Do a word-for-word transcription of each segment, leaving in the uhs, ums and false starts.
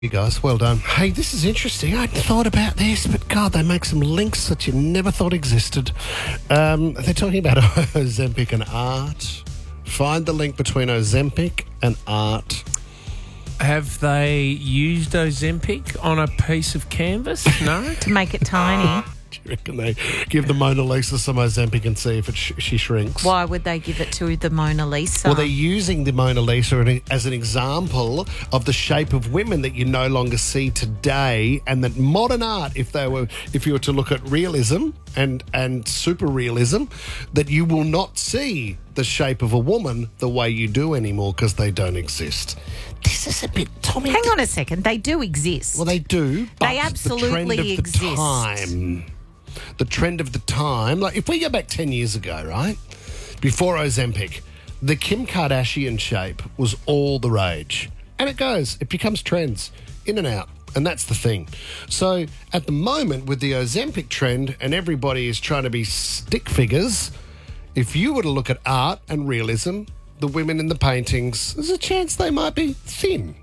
You guys, well done. Hey, this is interesting. I hadn't thought about this, but God, they make some links that you never thought existed. Um, they're talking about Ozempic and art. Find the link between Ozempic and art. Have they used Ozempic on a piece of canvas? No? To make it tiny. Do you reckon they give the Mona Lisa some Ozempic and see if it sh- she shrinks? Why would they give it to the Mona Lisa? Well, they're using the Mona Lisa as an example of the shape of women that you no longer see today, and that modern art, if they were, if you were to look at realism and and super realism, that you will not see the shape of a woman the way you do anymore because they don't exist. This is a bit, Tommy. Hang on a second. They do exist. Well, they do. But They absolutely the trend of the exist. Time, the trend of the time. Like if we go back ten years ago, right before Ozempic, the Kim Kardashian shape was all the rage, and it goes. It becomes trends in and out. And that's the thing. So at the moment with the Ozempic trend and everybody is trying to be stick figures, if you were to look at art and realism, the women in the paintings, there's a chance they might be thin.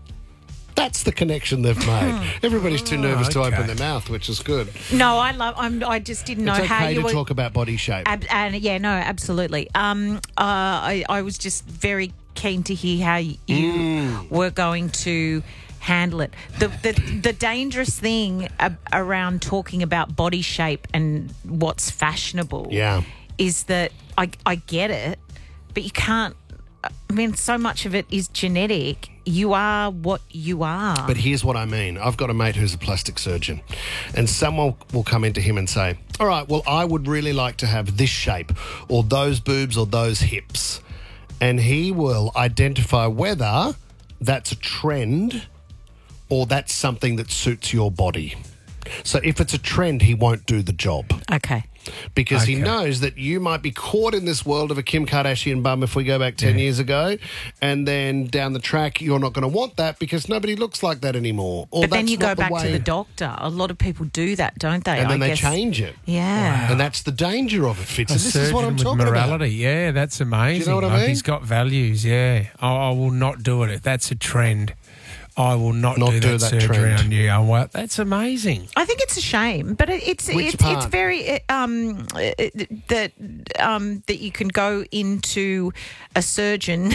That's the connection they've made. Everybody's too nervous okay. to open their mouth, which is good. No, I love. I'm, I just didn't know It's how okay you to were. talk about body shape. Ab- and yeah, no, absolutely. Um, uh, I, I was just very keen to hear how you Mm. were going to handle it. The the, the dangerous thing ab- around talking about body shape and what's fashionable, Yeah. is that I I get it, but you can't. I mean, so much of it is genetic. You are what you are. But here's what I mean. I've got a mate who's a plastic surgeon, and someone will come into him and say, all right, well, I would really like to have this shape or those boobs or those hips. And he will identify whether that's a trend or that's something that suits your body. So if it's a trend, he won't do the job. Okay. Because he Okay. knows that you might be caught in this world of a Kim Kardashian bum if we go back ten Yeah. years ago, and then down the track you're not going to want that because nobody looks like that anymore. Or But then that's you go not the back way- to the doctor. A lot of people do that, don't they? and then I they guess. change it. Yeah. And that's the danger of it, Fitz. A And this is what surgeon I'm with talking morality. Yeah, that's amazing. Do you know what I Like, mean? He's got values, yeah. I, I will not do it. If that's a trend, I will not, Not do, do that, that surgery trend. on you. Oh, well, that's amazing. I think it's a shame, but it, it's Which it's part? it's very uh, um it, that um that you can go into a surgeon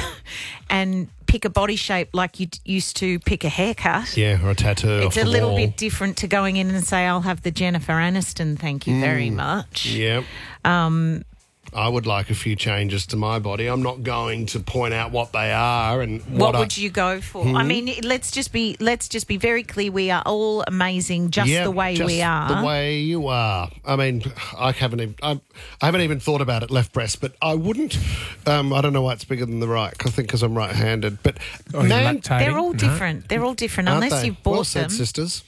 and pick a body shape like you d- used to pick a haircut. about. Yeah, or a tattoo. It's off a the little wall. bit different to going in and say, I'll have the Jennifer Aniston, thank you very much. Yeah. Um, I would like a few changes to my body. I'm not going to point out what they are and what what, I- would you go for? I mean, let's just be let's just be very clear. We are all amazing, just Yeah, the way just we are. the way you are. I mean, I haven't even, I, I haven't even thought about it left breast, but I wouldn't. Um, I don't know why it's bigger than the right. I think because I'm right-handed. But Oh, you're man, lactating? They're all No? different. They're all different aren't unless they? you've bought well said, them. sisters.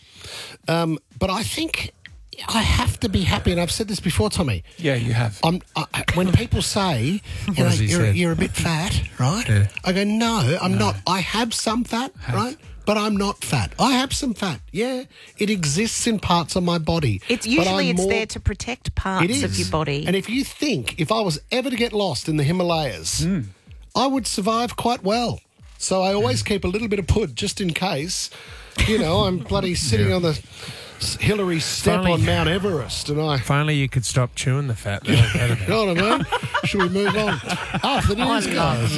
Um, but I think I have to be happy, and I've said this before, Tommy. Yeah, you have. I'm, I, when people say, you know, has he you're, said? you're a bit fat, right? Yeah. I go, no, I'm not. I have some fat, right? But I'm not fat. I have some fat. Yeah, it exists in parts of my body. It's but usually I'm it's more- there to protect parts It is. of your body. And if you think, if I was ever to get lost in the Himalayas, Hmm. I would survive quite well. So I always keep a little bit of pud just in case. You know, I'm bloody sitting on the Hillary step Finally- on Mount Everest, and I. If only you could stop chewing the fat. That'd be better. You know what I mean? Should we move on? After the news, guys.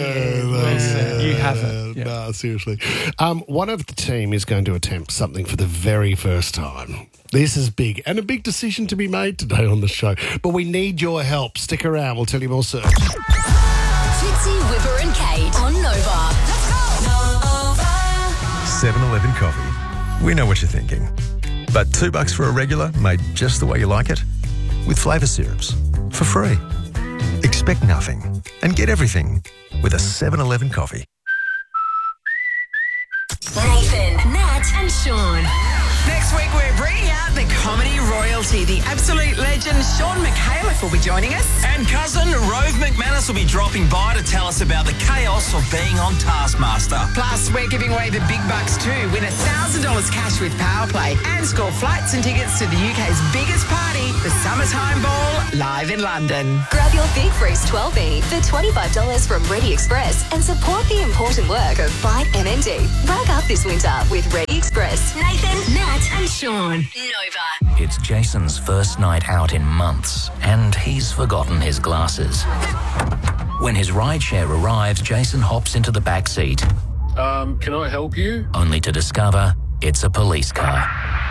You haven't. Uh, No, seriously. Um, one of the team is going to attempt something for the very first time. This is big, and a big decision to be made today on the show. But we need your help. Stick around. We'll tell you more soon. Fitzy, Whipper and Kate on Nova. Let's go. Nova. seven eleven coffee. We know what you're thinking. But two bucks for a regular made just the way you like it? With flavour syrups. For free. Expect nothing and get everything with a seven eleven coffee. Nathan, Nat, and Sean. Next week, we're bringing out the comedy royalty. The absolute legend Sean McAuliffe will be joining us. And cousin Rove McManus will be dropping by to tell us about the chaos of being on Taskmaster. Plus, we're giving away the big bucks too. Win one thousand dollars cash with Powerplay and score flights and tickets to the U K's biggest party, the Summertime Ball, live in London. Grab your Big Freeze twelve E for twenty-five dollars from Ready Express and support the important work of Fight M N D. Rack up this winter with Ready Express. Nathan, Nat and Sean. Nova. It's Jason's first night out in months, and he's forgotten his glasses. When his rideshare arrives, Jason hops into the back seat. Um, can I help you? Only to discover it's a police car.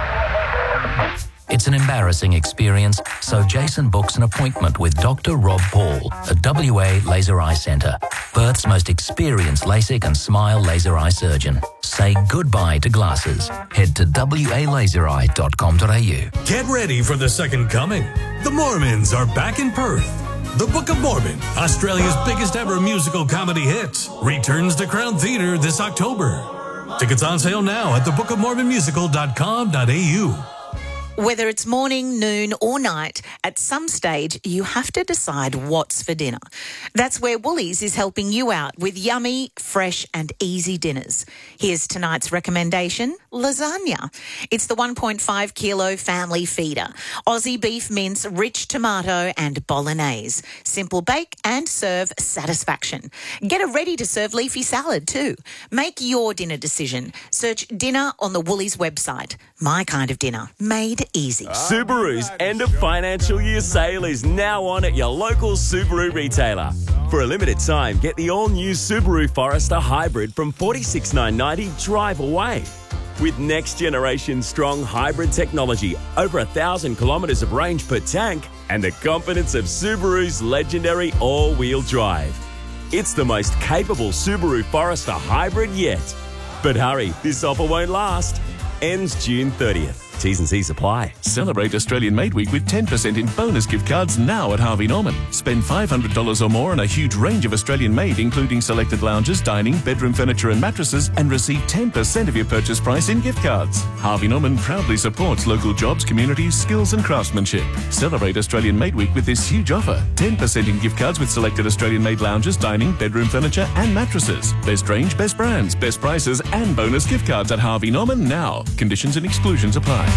It's an embarrassing experience, so Jason books an appointment with Doctor Rob Paul at W A Laser Eye Centre, Perth's most experienced LASIK and smile laser eye surgeon. Say goodbye to glasses. Head to w a laser eye dot com dot a u. Get ready for the second coming. The Mormons are back in Perth. The Book of Mormon, Australia's biggest ever musical comedy hit, returns to Crown Theatre this October. Tickets on sale now at the book of mormon musical dot com dot a u. Whether it's morning, noon or night, at some stage you have to decide what's for dinner. That's where Woolies is helping you out with yummy, fresh and easy dinners. Here's tonight's recommendation, lasagna. It's the one point five kilo family feeder. Aussie beef mince, rich tomato and bolognese. Simple bake and serve satisfaction. Get a ready-to-serve leafy salad too. Make your dinner decision. Search dinner on the Woolies website. My kind of dinner, made easy. Subaru's end of financial year sale is now on at your local Subaru retailer. For a limited time, get the all-new Subaru Forester Hybrid from forty-six thousand nine hundred dollars drive away. With next-generation strong hybrid technology, over a thousand kilometres of range per tank, and the confidence of Subaru's legendary all-wheel drive. It's the most capable Subaru Forester Hybrid yet. But hurry, this offer won't last. Ends June thirtieth. T's and C's apply. Celebrate Australian Made Week with ten percent in bonus gift cards now at Harvey Norman. Spend five hundred dollars or more on a huge range of Australian made, including selected lounges, dining, bedroom furniture and mattresses, and receive ten percent of your purchase price in gift cards. Harvey Norman proudly supports local jobs, communities, skills and craftsmanship. Celebrate Australian Made Week with this huge offer. ten percent in gift cards with selected Australian made lounges, dining, bedroom furniture and mattresses. Best range, best brands, best prices and bonus gift cards at Harvey Norman now. Conditions and exclusions apply.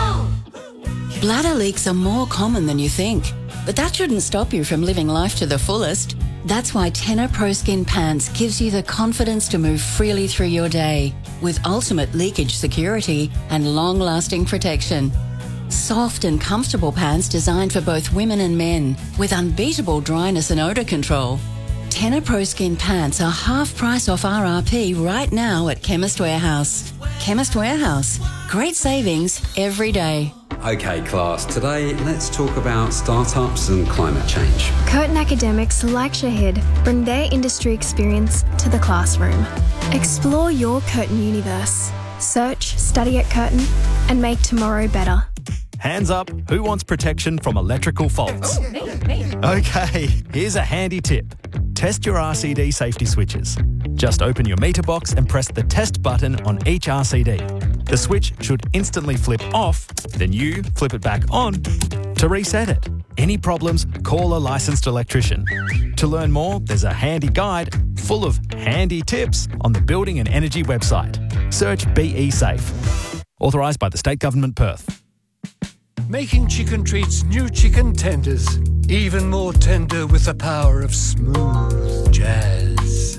Bladder leaks are more common than you think, but that shouldn't stop you from living life to the fullest. That's why Tenor Pro Skin Pants gives you the confidence to move freely through your day with ultimate leakage security and long-lasting protection. Soft and comfortable pants designed for both women and men with unbeatable dryness and odour control. Tenor Pro Skin Pants are half price off R R P right now at Chemist Warehouse. Chemist Warehouse. Great savings every day. Okay, class, today let's talk about startups and climate change. Curtin academics like Shahid bring their industry experience to the classroom. Explore your Curtin universe. Search, study at Curtin and make tomorrow better. Hands up, who wants protection from electrical faults? Oh, me, me. Okay, here's a handy tip. Test your R C D safety switches. Just open your meter box and press the test button on each R C D. The switch should instantly flip off, then you flip it back on to reset it. Any problems, call a licensed electrician. To learn more, there's a handy guide full of handy tips on the Building and Energy website. Search B E Safe. Authorised by the State Government Perth. Making Chicken Treats new chicken tenders. Even more tender with the power of smooth jazz.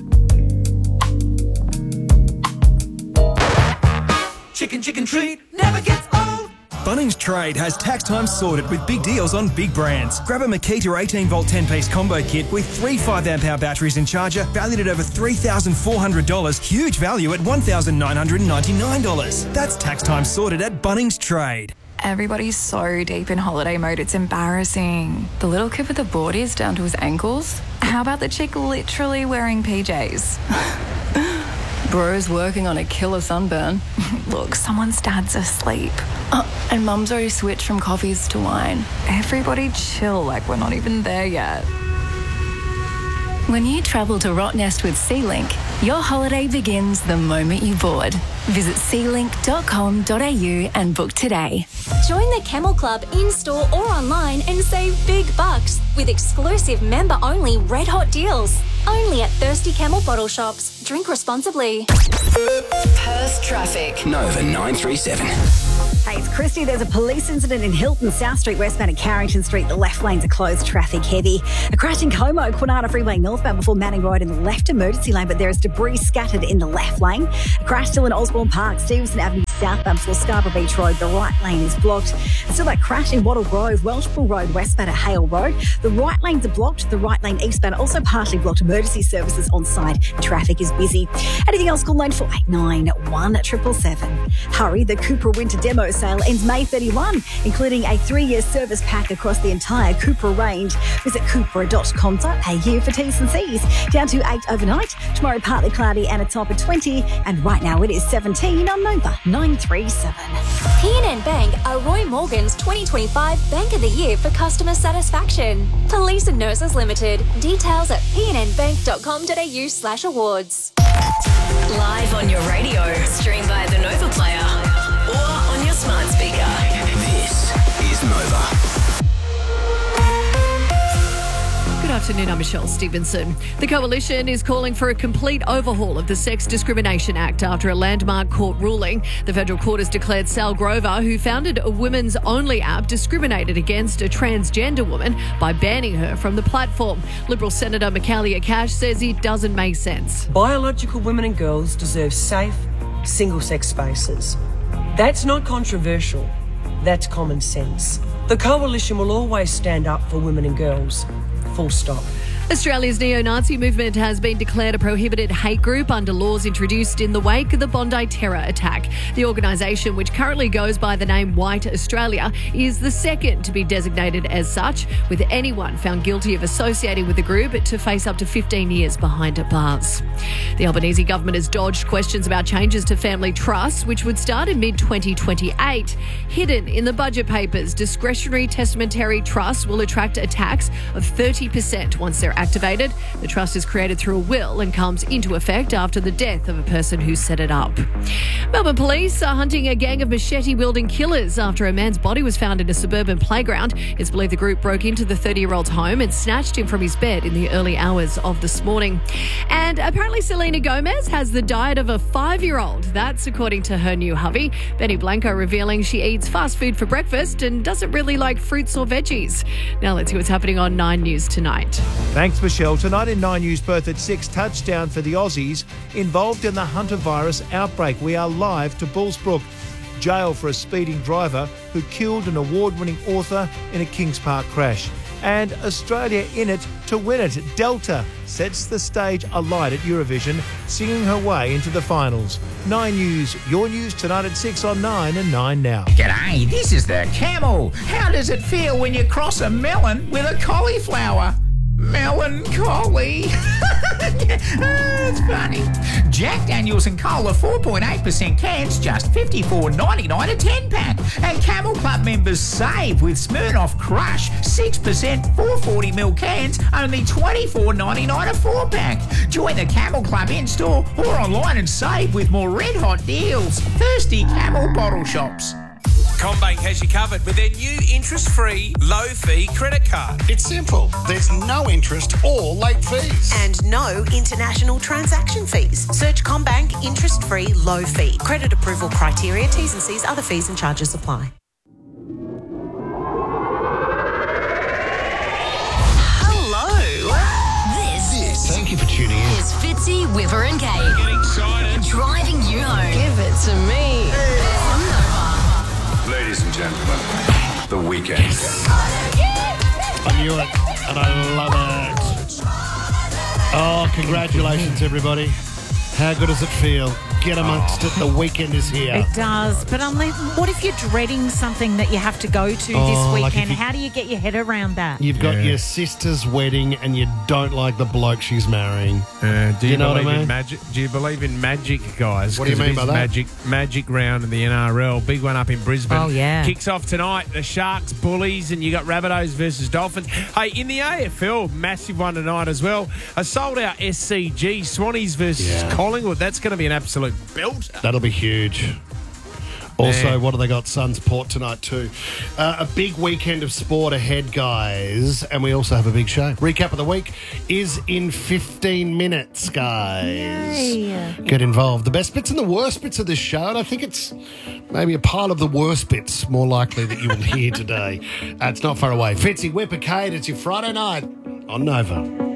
Chicken, chicken treat never gets old. Bunnings Trade has tax time sorted with big deals on big brands. Grab a Makita eighteen volt ten piece combo kit with three five amp hour batteries and charger valued at over three thousand four hundred dollars. Huge value at one thousand nine hundred ninety-nine dollars. That's tax time sorted at Bunnings Trade. Everybody's so deep in holiday mode, it's embarrassing. The little kid with the boardies down to his ankles? How about the chick literally wearing P Js? Bro's working on a killer sunburn. Look, someone's dad's asleep. Oh, and mum's already switched from coffees to wine. Everybody chill, like we're not even there yet. When you travel to Rottnest with SeaLink, your holiday begins the moment you board. Visit sea link dot com dot a u and book today. Join the Camel Club in-store or online and save big bucks with exclusive member-only red-hot deals. Only at Thirsty Camel bottle shops. Drink responsibly. Perth traffic. Nova nine three seven. Hey, it's Christy. There's a police incident in Hilton, South Street, westbound at Carrington Street. The left lanes are closed, traffic heavy. A crash in Como, Kwinana Freeway northbound before Manning Road in the left emergency lane, but there is debris scattered in the left lane. A crash still in Osborne Park, Stevenson Avenue southbound before Scarborough Beach Road. The right lane is blocked. And still that crash in Wattle Grove, Welshpool Road westbound at Hale Road. The right lanes are blocked. The right lane eastbound also partially blocked. Emergency services on site. Traffic is busy. Anything else, call nine four eight nine, one seven seven. Hurry, the Cupra Winter Demo sale ends May thirty-first, including a three-year service pack across the entire Cupra range. Visit cupra dot com dot a u for T's and C's. Down to eight overnight. Tomorrow partly cloudy and a top of twenty. And right now it is seventeen on Nova nine three seven. P N N Bank are Roy Morgan's twenty twenty-five Bank of the Year for customer satisfaction. Police and Nurses Limited. Details at p n n bank dot com dot a u slash awards. Live on your radio, stream via the Nova Player or on your smart speaker. This is Nova. Good afternoon, I'm Michelle Stevenson. The Coalition is calling for a complete overhaul of the Sex Discrimination Act after a landmark court ruling. The federal court has declared Sal Grover, who founded a women's only app, discriminated against a transgender woman by banning her from the platform. Liberal Senator Michaelia Cash says it doesn't make sense. Biological women and girls deserve safe, single-sex spaces. That's not controversial. That's common sense. The Coalition will always stand up for women and girls. Full stop. Australia's neo-Nazi movement has been declared a prohibited hate group under laws introduced in the wake of the Bondi terror attack. The organisation, which currently goes by the name White Australia, is the second to be designated as such, with anyone found guilty of associating with the group to face up to fifteen years behind bars. The Albanese government has dodged questions about changes to family trusts, which would start in mid twenty twenty-eight. Hidden in the budget papers, discretionary testamentary trusts will attract a tax of thirty percent once they're activated. The trust is created through a will and comes into effect after the death of a person who set it up. Melbourne police are hunting a gang of machete-wielding killers after a man's body was found in a suburban playground. It's believed the group broke into the thirty-year-old's home and snatched him from his bed in the early hours of this morning. And apparently Selena Gomez has the diet of a five-year-old. That's according to her new hubby. Benny Blanco revealing she eats fast food for breakfast and doesn't really like fruits or veggies. Now let's see what's happening on Nine News tonight. Thanks, Michelle. Tonight in Nine News Perth at six, touchdown for the Aussies involved in the Hunter virus outbreak. We are live to Bullsbrook. Jail for a speeding driver who killed an award-winning author in a Kings Park crash. And Australia in it to win it. Delta sets the stage alight at Eurovision, singing her way into the finals. Nine News, your news tonight at six on Nine and Nine now. G'day, this is the Camel. How does it feel when you cross a melon with a cauliflower? Melancholy. That's funny. Jack Daniels and Cola four point eight percent cans, just fifty-four ninety-nine a ten pack. And Camel Club members save with Smirnoff Crush, six percent four forty milliliter cans, only twenty-four ninety-nine a four pack. Join the Camel Club in-store or online and save with more red hot deals. Thirsty Camel bottle shops. CommBank has you covered with their new interest-free, low-fee credit card. It's simple. There's no interest or late fees. And no international transaction fees. Search CommBank interest-free, low fee. Credit approval criteria, T's and C's, other fees and charges apply. Hello. This, this. Thank you for tuning in. is Fitzy, Whipper and Kate. Get excited. Driving you home. Give it to me. On Nova. Ladies and gentlemen, The Weekend. I knew it, and I love it. Oh, congratulations, everybody. How good does it feel? get amongst it. The weekend is here. It does. But unless, what if you're dreading something that you have to go to Oh, this like if weekend? you- How do you get your head around that? You've got Yeah. your sister's wedding and you don't like the bloke she's marrying. Uh, do you, You know what I believe in mean? magic? Do you believe in magic, guys? What do you 'Cause it mean by is that? Magic, magic round in the N R L. Big one up in Brisbane. Oh, yeah. Kicks off tonight. The Sharks, Bullies, and you got Rabbitohs versus Dolphins. Hey, in the A F L, massive one tonight as well. A sold-out S C G, Swannies versus Yeah. Collingwood. That's going to be an absolute belter. That'll be huge. Also, Man. what do they got? Suns Port tonight too. Uh, a big weekend of sport ahead, guys. And we also have a big show. Recap of the week is in fifteen minutes, guys. Yay. Get involved. The best bits and the worst bits of this show. And I think it's maybe a pile of the worst bits more likely that you will hear today. Uh, it's not far away. Fitzy, Whipper, Kate. It's your Friday night on Nova.